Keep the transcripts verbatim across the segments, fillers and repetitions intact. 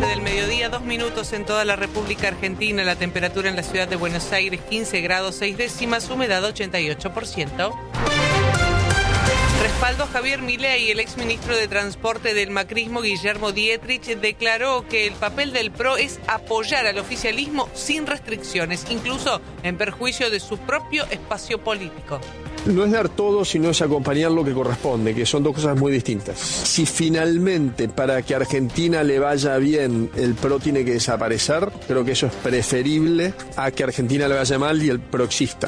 doce del mediodía, dos minutos en toda la República Argentina. La temperatura en la ciudad de Buenos Aires, quince grados, seis décimas, humedad ochenta y ocho por ciento. Respaldo a Javier Milei. El exministro de Transporte del macrismo, Guillermo Dietrich, declaró que el papel del P R O es apoyar al oficialismo sin restricciones, incluso en perjuicio de su propio espacio político. No es dar todo, sino es acompañar lo que corresponde, que son dos cosas muy distintas. Si finalmente para que a Argentina le vaya bien el P R O tiene que desaparecer, creo que eso es preferible a que a Argentina le vaya mal y el P R O exista.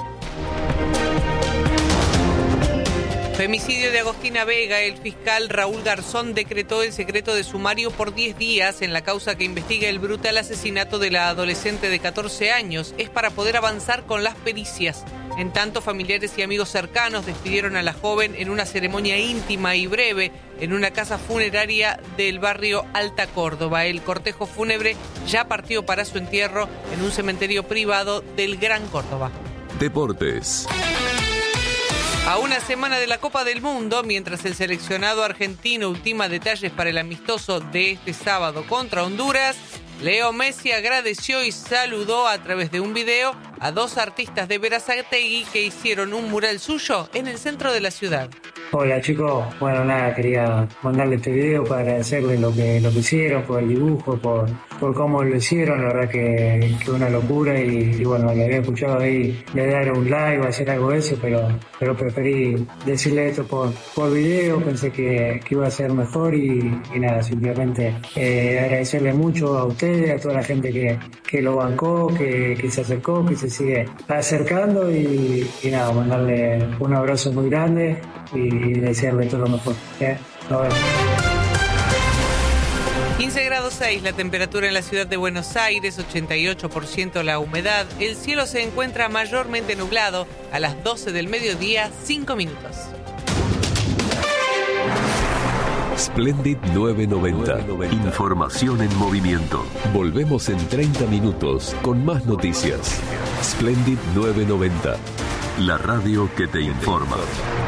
Femicidio de Agostina Vega. El fiscal Raúl Garzón decretó el secreto de sumario por diez días en la causa que investiga el brutal asesinato de la adolescente de catorce años. Es para poder avanzar con las pericias. En tanto, familiares y amigos cercanos despidieron a la joven en una ceremonia íntima y breve en una casa funeraria del barrio Alta Córdoba. El cortejo fúnebre ya partió para su entierro en un cementerio privado del Gran Córdoba. Deportes. A una semana de la Copa del Mundo, mientras el seleccionado argentino ultima detalles para el amistoso de este sábado contra Honduras, Leo Messi agradeció y saludó a través de un video a dos artistas de Berazategui que hicieron un mural suyo en el centro de la ciudad. Hola chicos, bueno nada, quería mandarle este video para agradecerles lo que, lo que hicieron, por el dibujo, por, por cómo lo hicieron, la verdad que es una locura y, y bueno, le había escuchado ahí, le dar un like o hacer algo de eso, pero, pero preferí decirle esto por, por video, pensé que, que iba a ser mejor y, y nada, simplemente eh, agradecerle mucho a ustedes, a toda la gente que, que lo bancó, que, que se acercó, que se sigue acercando y, y nada, mandarle un abrazo muy grande y y desearle todo lo mejor. ¿Eh? Nos vemos. quince grados seis la temperatura en la ciudad de Buenos Aires, ochenta y ocho por ciento la humedad. El cielo se encuentra mayormente nublado. A las doce del mediodía, cinco minutos. Splendid nueve noventa. Información en movimiento. Volvemos en treinta minutos con más noticias. Splendid nueve noventa. La radio que te informa.